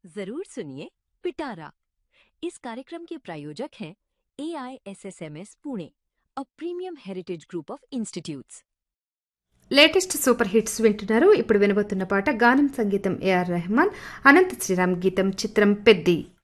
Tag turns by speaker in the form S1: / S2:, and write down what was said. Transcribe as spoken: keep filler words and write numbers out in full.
S1: जरूर सुनिए पिटारा। इस कार्यक्रम के प्रायोजक हैं ए I S S M S Pune, a premium heritage group of institutes.
S2: Latest super hits వింటున్నారు. ఇప్పుడు వినబోతున్న పాట గానం సంగీతం ఏఆర్ రెహమాన్, అనంత శ్రీరామ్ గీతం, చిత్రం పెద్ది.